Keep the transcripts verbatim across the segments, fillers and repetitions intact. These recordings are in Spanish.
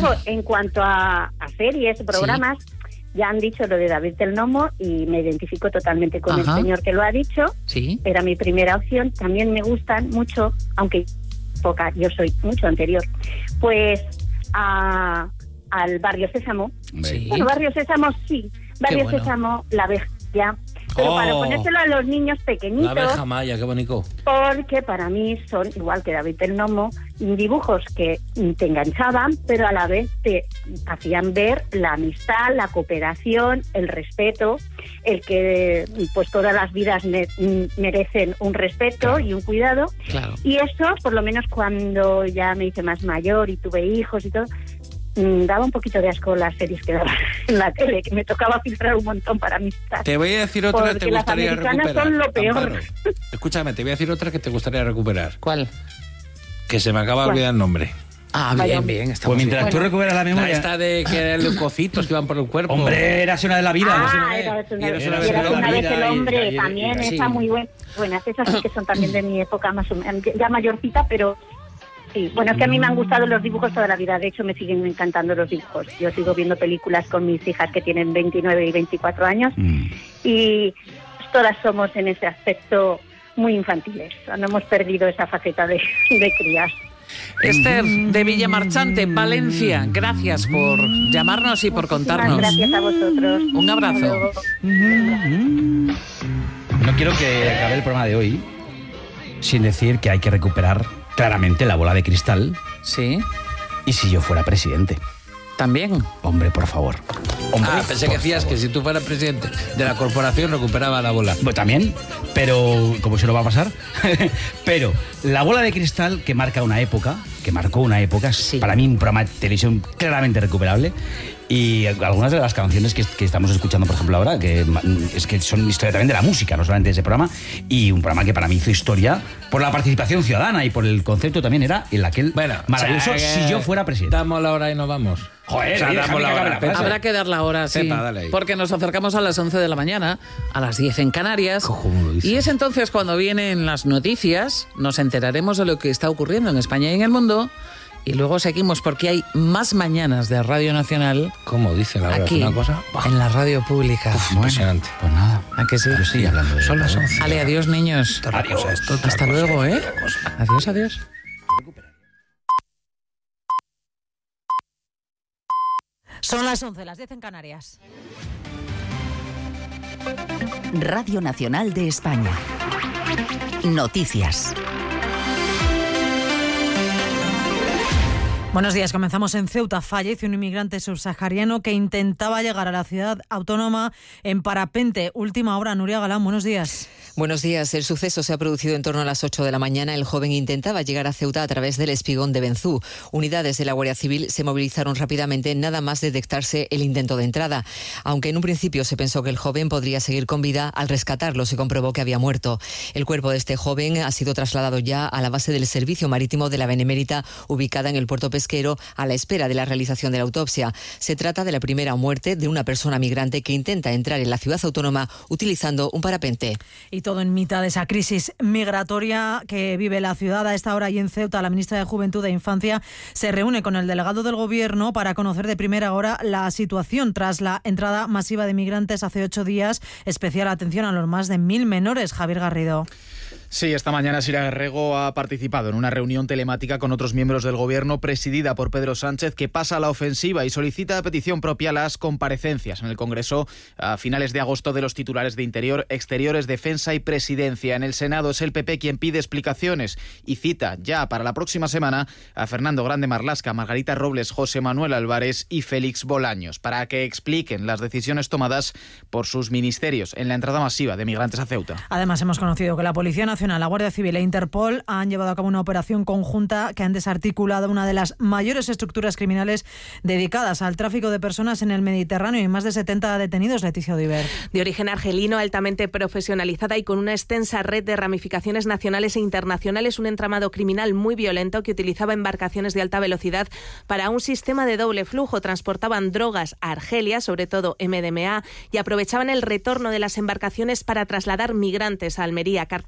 luego, en cuanto a, a series, programas, sí. ya han dicho lo de David del Nomo y me identifico totalmente con Ajá. el señor que lo ha dicho. Sí. Era mi primera opción. También me gustan mucho, aunque poca, yo soy mucho anterior, pues a, al Barrio Sésamo. Sí. Bueno, Barrio Sésamo sí. Barrio bueno. Sésamo, La Abeja. Pero oh, para ponérselo a los niños pequeñitos. La Abeja Maya, qué bonito. Porque para mí son, igual que David del Nomo, dibujos que te enganchaban, pero a la vez te hacían ver la amistad, la cooperación, el respeto, el que pues todas las vidas me, merecen un respeto claro. y un cuidado. Claro. Y eso, por lo menos cuando ya me hice más mayor y tuve hijos y todo, daba un poquito de asco las series que daban en la tele, que me tocaba filtrar un montón para amistad. Te voy a decir otra que te gustaría recuperar. Las americanas son lo peor. Amparo. Escúchame, te voy a decir otra que te gustaría recuperar. ¿Cuál? Que se me acaba de olvidar el nombre. Ah, bien, bien. Pues mientras bien. tú bueno. recuperas la memoria... La esta de que eran leucocitos que iban por el cuerpo. Hombre, era una de la vida. Ah, era una vez una, era una vez el hombre, y, también y, y, está sí. muy buena. Buenas, esas sí que son también de mi época más o menos, ya mayorcita, pero... Sí, bueno, es que a mí me han gustado los dibujos toda la vida. De hecho, me siguen encantando los dibujos. Yo sigo viendo películas con mis hijas que tienen veintinueve y veinticuatro años mm. y todas somos en ese aspecto muy infantiles. No hemos perdido esa faceta de, de crías. Esther, de Villamarchante, Valencia, gracias por llamarnos y por Muchísimas contarnos. Gracias a vosotros. Un abrazo. No quiero que acabe el programa de hoy sin decir que hay que recuperar claramente la bola de cristal. Sí. ¿Y si yo fuera presidente? También. Hombre, por favor. Hombre, ah, pensé que decías que si tú fueras presidente de la corporación recuperaba la bola. Bueno, también, pero como se lo va a pasar. Pero la bola de cristal que marca una época, que marcó una época, sí. para mí un programa de televisión claramente recuperable. Y algunas de las canciones que, que estamos escuchando, por ejemplo, ahora, que es que son historia también de la música, no solamente de ese programa, y un programa que para mí hizo historia por la participación ciudadana y por el concepto también era el aquel bueno, maravilloso o sea, si yo fuera presidente. Damos la hora y nos vamos. Joder, o sea, oye, damos la hora. La Habrá que dar la hora, sí. Pepa, dale ahí. Porque nos acercamos a las once de la mañana, a las diez en Canarias. ¿Cómo lo dices? Y es entonces cuando vienen las noticias, nos enteraremos de lo que está ocurriendo en España y en el mundo. Y luego seguimos porque hay más mañanas de Radio Nacional. ¿Cómo dice la hora? Aquí, ¿Es una cosa? en la radio pública. Uf, impresionante. Pues nada. ¿A que sí? Yo estoy hablando de Son las once. Ale, adiós, niños. Adiós. Cosa, esto, Hasta cosa, luego, ¿eh? cosa. Adiós, adiós. Son las once, las diez en Canarias. Radio Nacional de España. Noticias. Buenos días, comenzamos en Ceuta. Fallece un inmigrante subsahariano que intentaba llegar a la ciudad autónoma en parapente. Última hora, Nuria Galán, buenos días. Buenos días. El suceso se ha producido en torno a las ocho de la mañana. El joven intentaba llegar a Ceuta a través del espigón de Benzú. Unidades de la Guardia Civil se movilizaron rápidamente nada más detectarse el intento de entrada. Aunque en un principio se pensó que el joven podría seguir con vida, al rescatarlo se comprobó que había muerto. El cuerpo de este joven ha sido trasladado ya a la base del Servicio Marítimo de la Benemérita, ubicada en el puerto pesquero, a la espera de la realización de la autopsia. Se trata de la primera muerte de una persona migrante que intenta entrar en la ciudad autónoma utilizando un parapente. Y todo en mitad de esa crisis migratoria que vive la ciudad a esta hora y en Ceuta. La ministra de Juventud e Infancia se reúne con el delegado del Gobierno para conocer de primera hora la situación tras la entrada masiva de migrantes hace ocho días. Especial atención a los más de mil menores. Javier Garrido. Sí, esta mañana Sira Guerrero ha participado en una reunión telemática con otros miembros del Gobierno presidida por Pedro Sánchez, que pasa a la ofensiva y solicita a petición propia las comparecencias en el Congreso a finales de agosto de los titulares de Interior, Exteriores, Defensa y Presidencia. En el Senado es el P P quien pide explicaciones y cita ya para la próxima semana a Fernando Grande Marlaska, Margarita Robles, José Manuel Álvarez y Félix Bolaños para que expliquen las decisiones tomadas por sus ministerios en la entrada masiva de migrantes a Ceuta. Además, hemos conocido que la Policía Nacional, la Guardia Civil e Interpol han llevado a cabo una operación conjunta que han desarticulado una de las mayores estructuras criminales dedicadas al tráfico de personas en el Mediterráneo y más de setenta detenidos. Leticia Odiver. De origen argelino, altamente profesionalizada y con una extensa red de ramificaciones nacionales e internacionales, un entramado criminal muy violento que utilizaba embarcaciones de alta velocidad para un sistema de doble flujo. Transportaban drogas a Argelia, sobre todo M D M A, y aprovechaban el retorno de las embarcaciones para trasladar migrantes a Almería, Cartagena, Murcia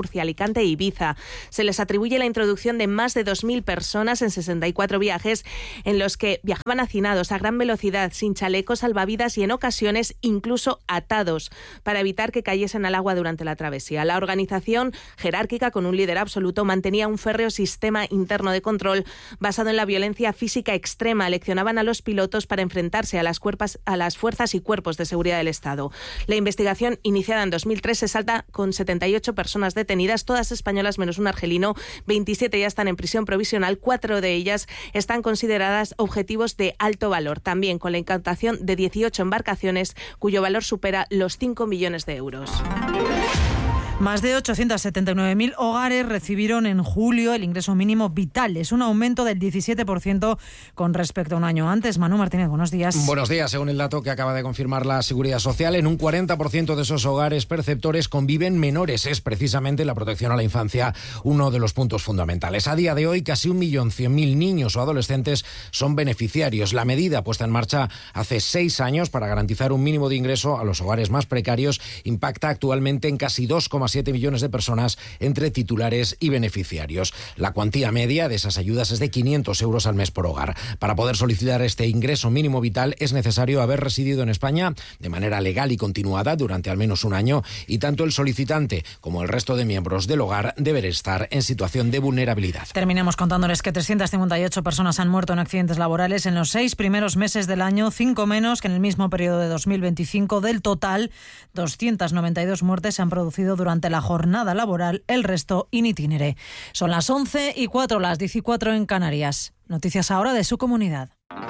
Murcia, Alicante e Ibiza. Se les atribuye la introducción de más de dos mil personas en sesenta y cuatro viajes en los que viajaban hacinados a gran velocidad, sin chalecos salvavidas y en ocasiones incluso atados, para evitar que cayesen al agua durante la travesía. La organización, jerárquica con un líder absoluto, mantenía un férreo sistema interno de control basado en la violencia física extrema. Leccionaban a los pilotos para enfrentarse a las, cuerpas, a las fuerzas y cuerpos de seguridad del Estado. La investigación, iniciada en dos mil tres, se salta con setenta y ocho personas detenidas, todas españolas menos un argelino. veintisiete ya están en prisión provisional, cuatro de ellas están consideradas objetivos de alto valor, también con la incautación de dieciocho embarcaciones cuyo valor supera los cinco millones de euros. Más de ochocientos setenta y nueve mil hogares recibieron en julio el ingreso mínimo vital. Es un aumento del diecisiete por ciento con respecto a un año antes. Manu Martínez, buenos días. Buenos días. Según el dato que acaba de confirmar la Seguridad Social, en un cuarenta por ciento de esos hogares perceptores conviven menores. Es precisamente la protección a la infancia uno de los puntos fundamentales. A día de hoy, casi un millón cien mil niños o adolescentes son beneficiarios. La medida puesta en marcha hace seis años para garantizar un mínimo de ingreso a los hogares más precarios impacta actualmente en casi dos coma siete millones de personas entre titulares y beneficiarios. La cuantía media de esas ayudas es de quinientos euros al mes por hogar. Para poder solicitar este ingreso mínimo vital es necesario haber residido en España de manera legal y continuada durante al menos un año, y tanto el solicitante como el resto de miembros del hogar deben estar en situación de vulnerabilidad. Terminamos contándoles que trescientas cincuenta y ocho personas han muerto en accidentes laborales en los seis primeros meses del año, cinco menos que en el mismo periodo de dos mil veinticinco. Del total, doscientas noventa y dos muertes se han producido durante la jornada laboral, el resto in itinere. Son las once y cuatro, las diez y cuatro en Canarias. Noticias ahora de su comunidad.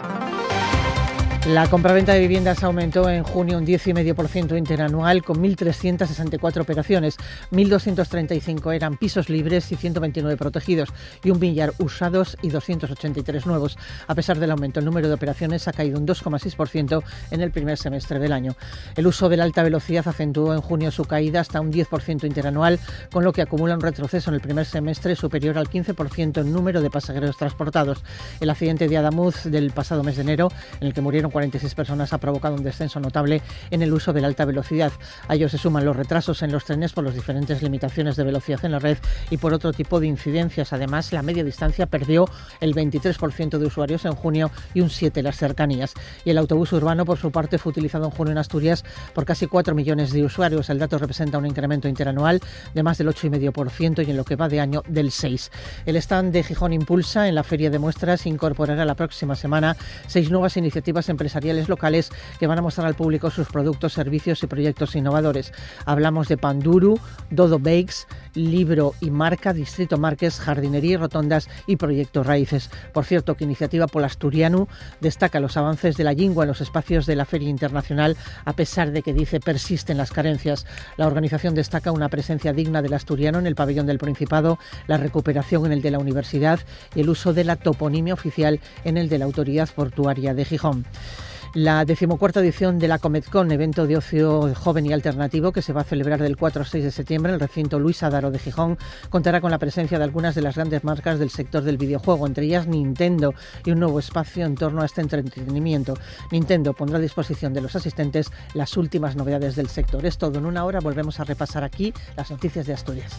La compraventa de viviendas aumentó en junio un diez coma cinco por ciento interanual, con mil trescientas sesenta y cuatro operaciones. mil doscientos treinta y cinco eran pisos libres y ciento veintinueve protegidos, y un millar usados y doscientos ochenta y tres nuevos. A pesar del aumento, el número de operaciones ha caído un dos coma seis por ciento en el primer semestre del año. El uso de la alta velocidad acentuó en junio su caída hasta un diez por ciento interanual, con lo que acumula un retroceso en el primer semestre superior al quince por ciento en número de pasajeros transportados. El accidente de Adamuz del pasado mes de enero, en el que murieron cuarenta y seis personas, ha provocado un descenso notable en el uso de la alta velocidad. A ello se suman los retrasos en los trenes por las diferentes limitaciones de velocidad en la red y por otro tipo de incidencias. Además, la media distancia perdió el veintitrés por ciento de usuarios en junio y un siete por ciento las cercanías. Y el autobús urbano, por su parte, fue utilizado en junio en Asturias por casi cuatro millones de usuarios. El dato representa un incremento interanual de más del ocho coma cinco por ciento y en lo que va de año del seis por ciento. El stand de Gijón Impulsa en la Feria de Muestras incorporará la próxima semana seis nuevas iniciativas empresariales locales que van a mostrar al público sus productos, servicios y proyectos innovadores. Hablamos de Panduru, Dodo Bakes, Libro y Marca, Distrito Márquez, Jardinería y Rotondas y Proyectos Raíces. Por cierto, que Iniciativa Polasturianu destaca los avances de la lingua en los espacios de la Feria Internacional, a pesar de que, dice, persisten las carencias. La organización destaca una presencia digna del asturiano en el pabellón del Principado, la recuperación en el de la Universidad y el uso de la toponimia oficial en el de la Autoridad Portuaria de Gijón. La decimocuarta edición de la Cometcon, evento de ocio joven y alternativo que se va a celebrar del cuatro al seis de septiembre en el recinto Luis Adaro de Gijón, contará con la presencia de algunas de las grandes marcas del sector del videojuego, entre ellas Nintendo, y un nuevo espacio en torno a este entretenimiento. Nintendo pondrá a disposición de los asistentes las últimas novedades del sector. Es todo en una hora. Volvemos a repasar aquí las noticias de Asturias.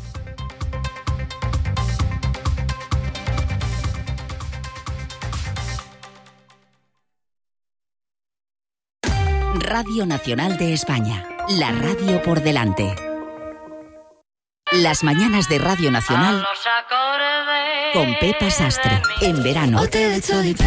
Radio Nacional de España, la radio por delante. Las mañanas de Radio Nacional con Pepa Sastre, en verano.